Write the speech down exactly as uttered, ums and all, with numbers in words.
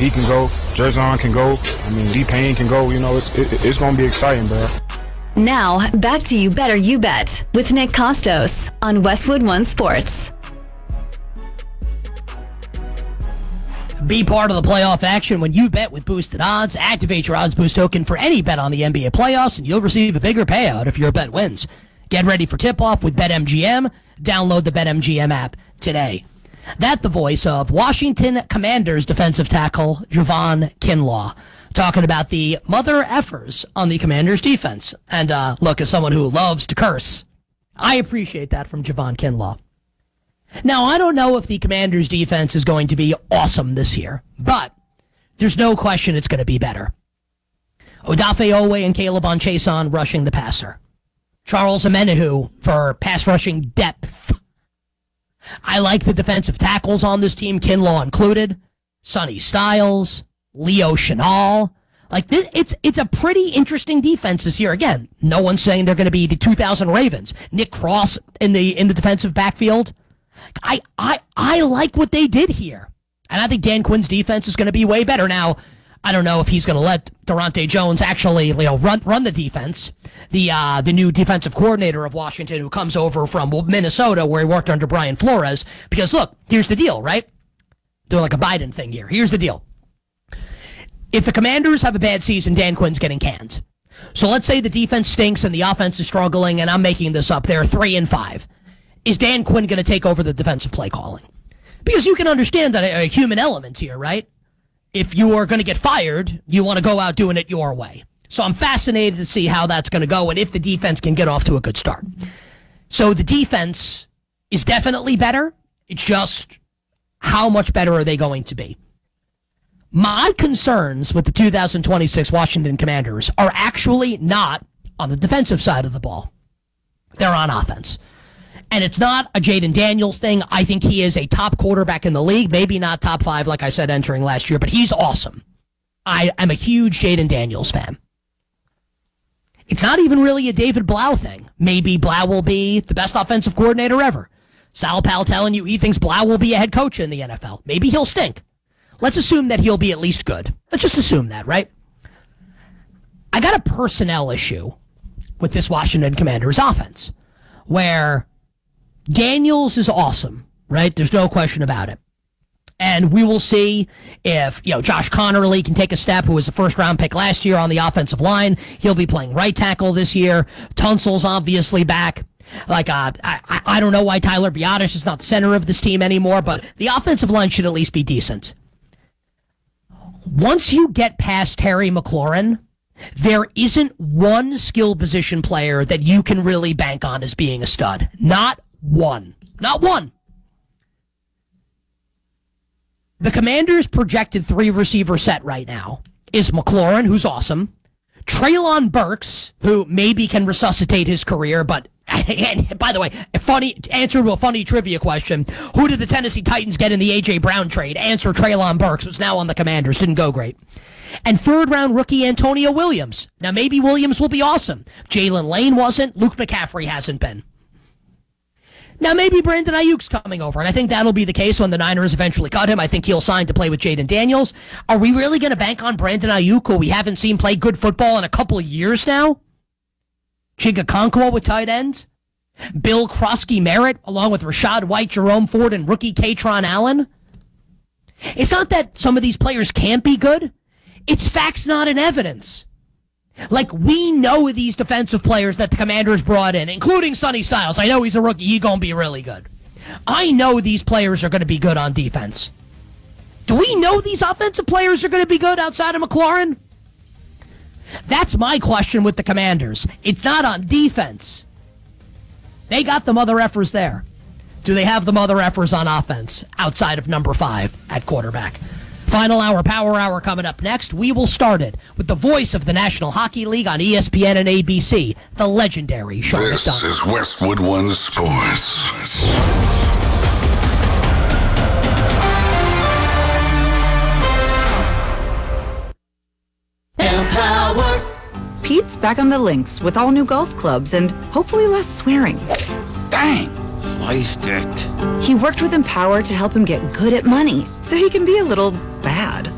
he can go. Jerzon can go. I mean, D-Payne can go. You know, it's it, it's going to be exciting, bro. Now, back to You Better You Bet with Nick Costos on Westwood One Sports. Be part of the playoff action when you bet with boosted odds. Activate your odds boost token for any bet on the N B A playoffs, and you'll receive a bigger payout if your bet wins. Get ready for tip-off with BetMGM. Download the BetMGM app today. That the voice of Washington Commanders defensive tackle Javon Kinlaw, talking about the mother effers on the Commanders defense. And uh, look, as someone who loves to curse, I appreciate that from Javon Kinlaw. Now, I don't know if the Commanders' defense is going to be awesome this year, but there's no question it's going to be better. Odafe Owe and Caleb Onchason rushing the passer. Charles Omenihu for pass rushing depth. I like the defensive tackles on this team, Kinlaw included. Sonny Styles, Leo Chenal. Like, this, it's it's a pretty interesting defense this year. Again, no one's saying they're going to be the two thousand Ravens. Nick Cross in the in the defensive backfield. I, I I like what they did here. And I think Dan Quinn's defense is going to be way better. Now, I don't know if he's going to let Durante Jones actually, you know, run run the defense. The uh, the new defensive coordinator of Washington who comes over from Minnesota where he worked under Brian Flores. Because, look, here's the deal, right? Doing like a Biden thing here. Here's the deal. If the Commanders have a bad season, Dan Quinn's getting canned. So let's say the defense stinks and the offense is struggling, and I'm making this up. They're three and five. Is Dan Quinn going to take over the defensive play calling? Because you can understand that a, a human element here, right? If you are going to get fired, you want to go out doing it your way. So I'm fascinated to see how that's going to go and if the defense can get off to a good start. So the defense is definitely better. It's just how much better are they going to be? My concerns with the two thousand twenty-six Washington Commanders are actually not on the defensive side of the ball. They're on offense. And it's not a Jaden Daniels thing. I think he is a top quarterback in the league. Maybe not top five, like I said, entering last year, but he's awesome. I am a huge Jaden Daniels fan. It's not even really a David Blau thing. Maybe Blau will be the best offensive coordinator ever. Sal Pal telling you he thinks Blau will be a head coach in the N F L. Maybe he'll stink. Let's assume that he'll be at least good. Let's just assume that, right? I got a personnel issue with this Washington Commanders offense where Daniels is awesome, right? There's no question about it. And we will see if, you know, Josh Connerly can take a step, who was a first-round pick last year on the offensive line. He'll be playing right tackle this year. Tunsil's obviously back. Like, uh, I, I don't know why Tyler Biadasz is not the center of this team anymore, but the offensive line should at least be decent. Once you get past Terry McLaurin, there isn't one skill position player that you can really bank on as being a stud. Not one. Not one. The Commanders' projected three-receiver set right now is McLaurin, who's awesome, Treylon Burks, who maybe can resuscitate his career, but, and by the way, a funny answer to a funny trivia question, who did the Tennessee Titans get in the A J. Brown trade? Answer, Treylon Burks, who's now on the Commanders, didn't go great. And third-round rookie Antonio Williams. Now, maybe Williams will be awesome. Jalen Lane wasn't. Luke McCaffrey hasn't been. Now, maybe Brandon Ayuk's coming over, and I think that'll be the case when the Niners eventually cut him. I think he'll sign to play with Jaden Daniels. Are we really going to bank on Brandon Ayuk, who we haven't seen play good football in a couple of years now? Chig Okonkwo with tight ends? Bill Krosky-Merritt, along with Rashad White, Jerome Ford, and rookie Katron Allen? It's not that some of these players can't be good. It's facts, not in evidence. Like, we know these defensive players that the Commanders brought in, including Sonny Styles. I know he's a rookie. He's going to be really good. I know these players are going to be good on defense. Do we know these offensive players are going to be good outside of McLaurin? That's my question with the Commanders. It's not on defense. They got the mother effers there. Do they have the mother effers on offense outside of number five at quarterback? Final hour, power hour coming up next. We will start it with the voice of the National Hockey League on E S P N and A B C, the legendary Sean This McDonough. is Westwood One Sports. Empower. Pete's back on the links with all new golf clubs and hopefully less swearing. Dang, sliced it. He worked with Empower to help him get good at money so he can be a little bad.